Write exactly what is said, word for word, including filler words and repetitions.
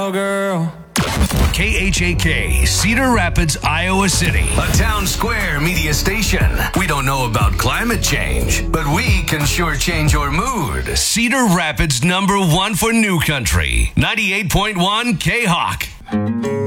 girl. K H A K, Cedar Rapids, Iowa City. A town square media station. We don't know about climate change, but we can sure change your mood. Cedar Rapids, number one for new country. ninety-eight point one K-Hawk.